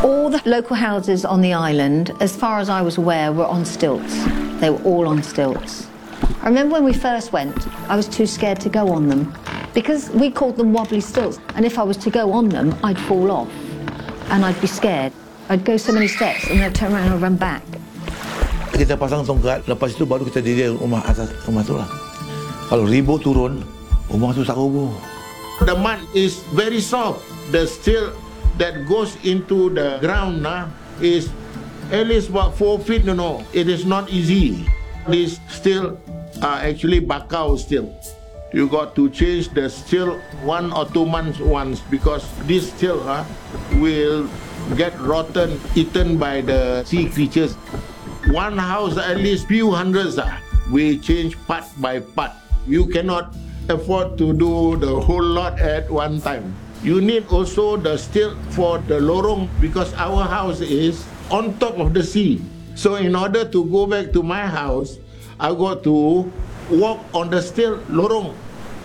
All the local houses on the island, as far as I was aware, were on stilts. They were all on stilts. I remember when we first went, I was too scared to go on them because we called them wobbly stilts, and if I was to go on them, I'd fall off and I'd be scared. I'd go so many steps and then I'd turn around and run back. Kita pasang tongkat, lepas itu baru kita dirikan rumah atas rumah tu lah. Kalau ribut turun, rumah tu tak roboh. The mud is very soft. The steel that goes into the ground is at least about 4 feet, It is not easy. These steel are actually bakau steel. You got to change the steel 1 or 2 months once because this steel will get rotten, eaten by the sea creatures. One house at least few hundreds we change part by part. You cannot afford to do the whole lot at one time. You need also the steel for the lorong because our house is on top of the sea. So in order to go back to my house, I got to walk on the steel lorong.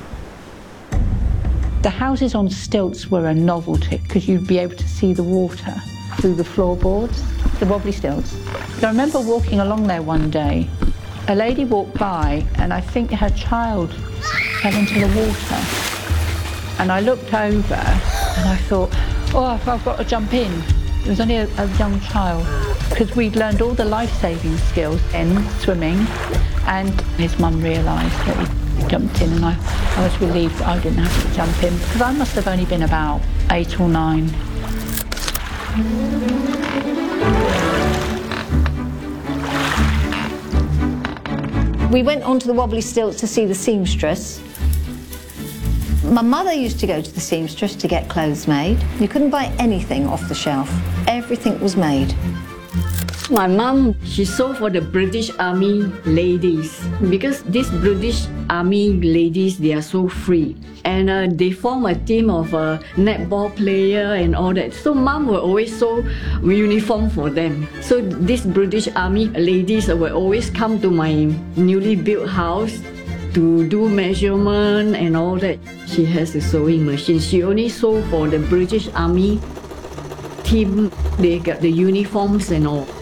The houses on stilts were a novelty because you'd be able to see the water through the floorboards, the wobbly stilts. I remember walking along there one day. A lady walked by and I think her child fell into the water. And I looked over and I thought, oh, I've got to jump in. It was only a young child because we'd learned all the life-saving skills in swimming, and his mum realised that he jumped in, and I was relieved that I didn't have to jump in because I must have only been about 8 or 9. We went onto the wobbly stilts to see the seamstress. My mother used to go to the seamstress to get clothes made. You couldn't buy anything off the shelf. Everything was made. My mum, she sewed for the British Army ladies because these British Army ladies, they are so free. And they form a team of netball player and all that. So mum will always sew uniform for them. So these British Army ladies will always come to my newly built house to do measurement and all that. She has a sewing machine. She only sew for the British Army team. They got the uniforms and all.